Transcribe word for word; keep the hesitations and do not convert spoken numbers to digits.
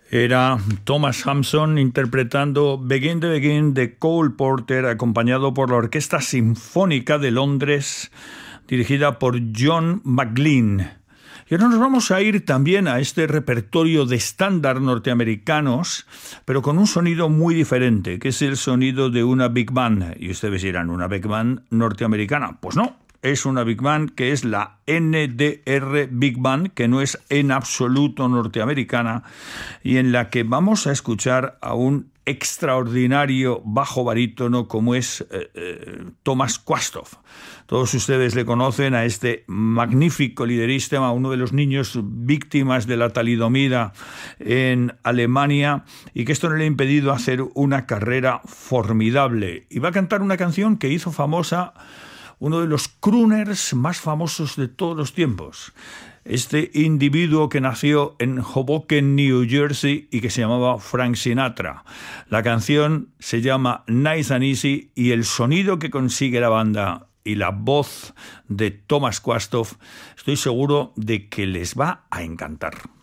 Era Thomas Hampson interpretando Begin to Begin de Cole Porter, acompañado por la Orquesta Sinfónica de Londres, dirigida por John McLean. Y ahora nos vamos a ir también a este repertorio de estándar norteamericanos, pero con un sonido muy diferente, que es el sonido de una big band. Y ustedes dirán, ¿una big band norteamericana? Pues no. Es una big band que es la N D R Big Band, que no es en absoluto norteamericana, y en la que vamos a escuchar a un extraordinario bajo barítono como es eh, eh, Thomas Quasthoff. Todos ustedes le conocen a este magnífico liderista, a uno de los niños víctimas de la talidomida en Alemania, y que esto no le ha impedido hacer una carrera formidable. Y va a cantar una canción que hizo famosa uno de los crooners más famosos de todos los tiempos. Este individuo que nació en Hoboken, New Jersey, y que se llamaba Frank Sinatra. La canción se llama Nice and Easy, y el sonido que consigue la banda y la voz de Thomas Quasthoff, estoy seguro de que les va a encantar.